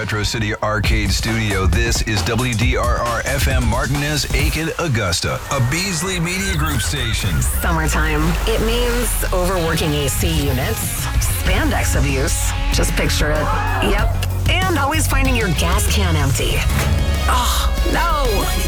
Retro City Arcade Studio. This is WDRR FM Martinez, Aiken, Augusta, a Beasley Media Group station. Summertime. It means overworking AC units, spandex abuse. Just picture it. Yep. And always finding your gas can empty. Oh, no.